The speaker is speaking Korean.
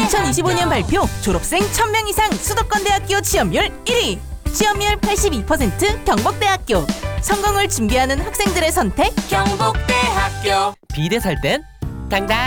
2025년 발표 졸업생 1000명 이상 수도권대학교 취업률 1위. 취업률 82% 경북대학교. 성공을 준비하는 학생들의 선택 경북대학교. 비대 살 땐 당당